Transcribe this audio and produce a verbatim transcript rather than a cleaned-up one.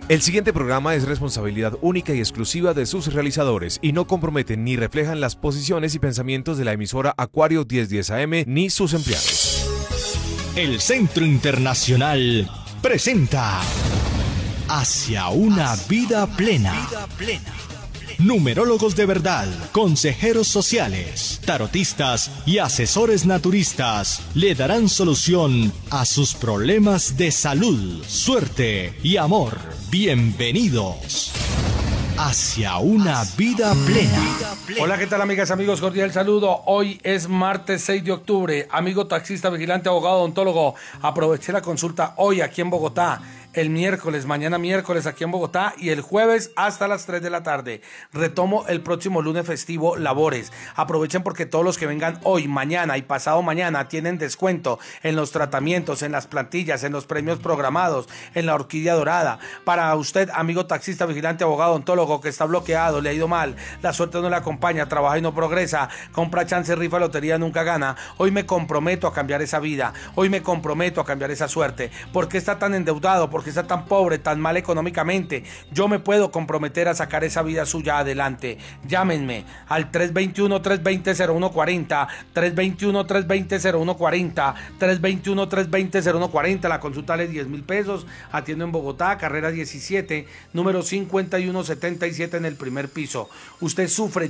El siguiente programa es responsabilidad única y exclusiva de sus realizadores y no comprometen ni reflejan las posiciones y pensamientos de la emisora Acuario mil diez A M ni sus empleados. El Centro Internacional presenta Hacia una vida plena. Numerólogos de verdad, consejeros sociales, tarotistas y asesores naturistas le darán solución a sus problemas de salud, suerte y amor. Bienvenidos hacia una vida plena. Hola, ¿qué tal, amigas, amigos? Cordial saludo. Hoy es martes seis de octubre. Amigo taxista, vigilante, abogado, odontólogo, aproveché la consulta hoy aquí en Bogotá. El miércoles, mañana miércoles aquí en Bogotá y el jueves hasta las tres de la tarde. Retomo el próximo lunes festivo labores. Aprovechen porque todos los que vengan hoy, mañana y pasado mañana tienen descuento en los tratamientos, en las plantillas, en los premios programados, en la orquídea dorada. Para usted, amigo taxista, vigilante, abogado, odontólogo que está bloqueado, le ha ido mal, la suerte no le acompaña, trabaja y no progresa, compra chance, rifa, lotería, nunca gana. Hoy me comprometo a cambiar esa vida. Hoy me comprometo a cambiar esa suerte. ¿Por qué está tan endeudado? ¿Por qué está tan pobre, tan mal económicamente? Yo me puedo comprometer a sacar esa vida suya adelante. Llámenme al tres dos uno, tres dos cero, cero uno cuatro cero, tres dos uno, tres dos cero, cero uno cuatro cero, tres dos uno, tres dos cero, cero uno cuatro cero. La consulta vale diez mil pesos. Atiendo en Bogotá, carrera diecisiete, número cincuenta y uno setenta y siete en el primer piso. Usted sufre